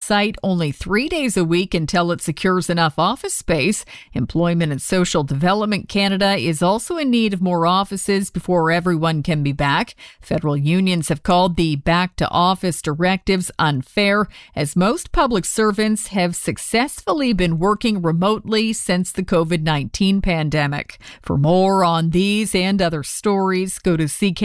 site only 3 days a week until it secures enough office space. Employment and Social Development Canada is also in need of more offices before everyone can be back. Federal unions have called the back-to-office directives unfair, as most public servants have successfully been working remotely since the COVID-19 pandemic. For more on these and other stories, go to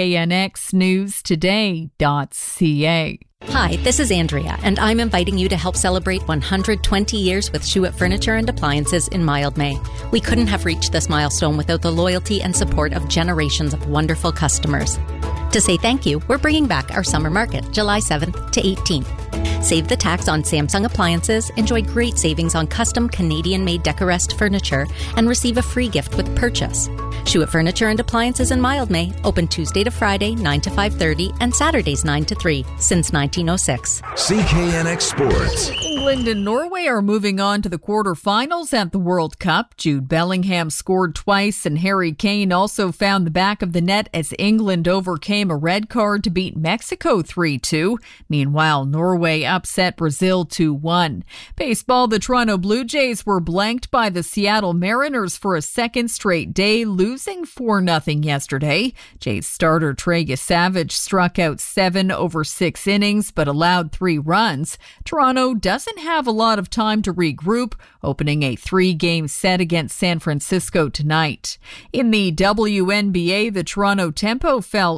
cknxnewstoday.ca. Hi, this is Andrea, and I'm inviting you to help celebrate 120 years with Schuett Furniture and Appliances in Mildmay. We couldn't have reached this milestone without the loyalty and support of generations of wonderful customers. To say thank you, we're bringing back our summer market, July 7th to 18th. Save the tax on Samsung appliances, enjoy great savings on custom Canadian-made Decorest furniture, and receive a free gift with purchase. Schuett Furniture and Appliances in Mildmay, open Tuesday to Friday, 9 to 5:30, and Saturdays 9 to 3, since 1906. CKNX Sports. England and Norway are moving on to the quarterfinals at the World Cup. Jude Bellingham scored twice, and Harry Kane also found the back of the net as England overcame a red card to beat Mexico 3-2. Meanwhile, Norway upset Brazil 2-1. Baseball, the Toronto Blue Jays were blanked by the Seattle Mariners for a second straight day, losing 4-0 yesterday. Jays starter Trey Savage struck out 7 over 6 innings but allowed 3 runs. Toronto doesn't have a lot of time to regroup, opening a 3-game set against San Francisco tonight. In the WNBA, the Toronto Tempo fell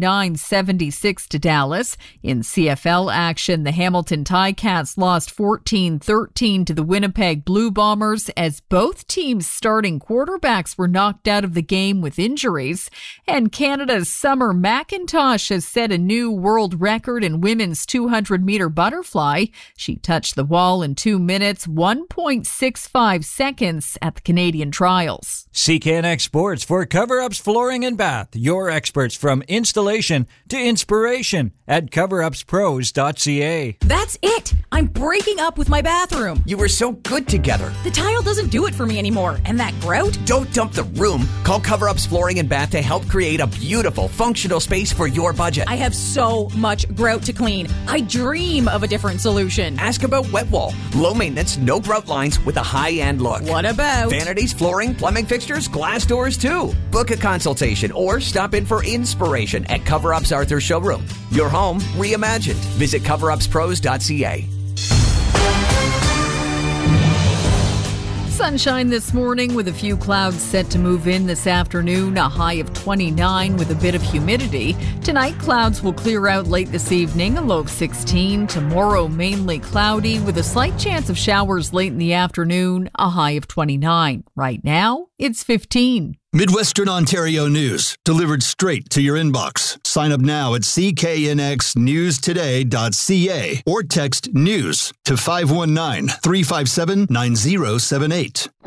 89-76 to Dallas. In CFL action, the Hamilton Ticats lost 14-13 to the Winnipeg Blue Bombers as both teams' starting quarterbacks were knocked out of the game with injuries. And Canada's Summer McIntosh has set a new world record in women's 200-meter butterfly. She touched the wall in 2 minutes, 1.65 seconds at the Canadian trials. CKNX Sports for Cover-Ups Flooring and Bath. Your experts from installation to inspiration at coverupspros.ca. That's it! I'm breaking up with my bathroom. You were so good together. The tile doesn't do it for me anymore. And that grout? Don't dump the room. Call Cover-Ups Flooring and Bath to help create a beautiful, functional space for your budget. I have so much grout to clean. I dream of a different solution. Ask about Wet Wall. Low maintenance, no grout lines with a high-end look. What about vanities, flooring, plumbing fixtures, glass doors too? Book a consultation or stop in for inspiration at Cover-Up's Arthur Showroom. Your home reimagined. Visit coverupspros.ca. Sunshine this morning with a few clouds set to move in this afternoon, a high of 29 with a bit of humidity. Tonight, clouds will clear out late this evening, a low of 16. Tomorrow, mainly cloudy with a slight chance of showers late in the afternoon, a high of 29. Right now, it's 15. Midwestern Ontario news, delivered straight to your inbox. Sign up now at cknxnewstoday.ca or text NEWS to 519-357-9078.